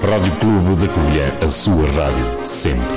Rádio Clube da Covilhã, a sua rádio, sempre.